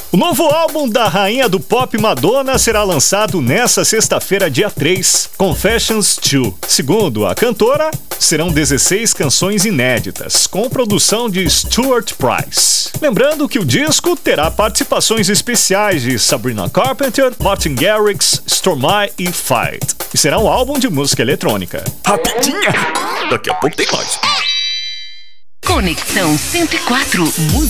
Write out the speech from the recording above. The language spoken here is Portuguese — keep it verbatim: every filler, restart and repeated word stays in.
O novo álbum da rainha do pop Madonna será lançado nesta sexta-feira, dia três, Confessions dois. Segundo a cantora, serão dezesseis canções inéditas, com produção de Stuart Price. Lembrando que o disco terá participações especiais de Sabrina Carpenter, Martin Garrix, Stromae e Fight. E será um álbum de música eletrônica. Rapidinha! Daqui a pouco tem mais. Conexão cento e quatro. Música